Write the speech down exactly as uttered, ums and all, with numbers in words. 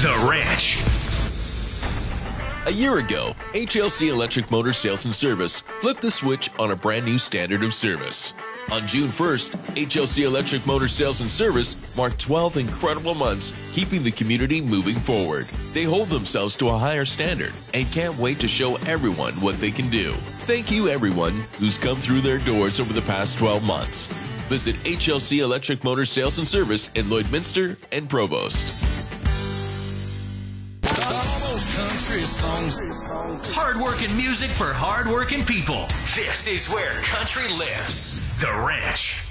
The Ranch. A year ago, H L C Electric Motor Sales and Service flipped the switch on a brand new standard of service. On June first, H L C Electric Motor Sales and Service marked twelve incredible months, keeping the community moving forward. They hold themselves to a higher standard and can't wait to show everyone what they can do. Thank you, everyone who's come through their doors over the past twelve months. Visit H L C Electric Motor Sales and Service in Lloydminster and Provost. Country songs. Hard-working music for hard-working people. This is where country lives. The Ranch.